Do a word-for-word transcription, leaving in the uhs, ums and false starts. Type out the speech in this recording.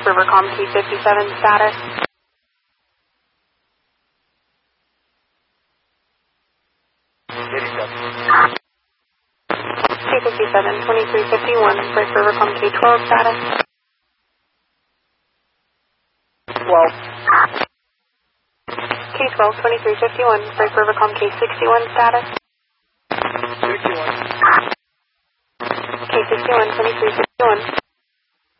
Rivercom K fifty-seven status. K fifty-seven, twenty-three fifty-one, break Rivercom K twelve status. twelve. K twelve, twenty-three fifty-one, break Rivercom K sixty-one status. sixty-one. K sixty-one, twenty-three fifty-one.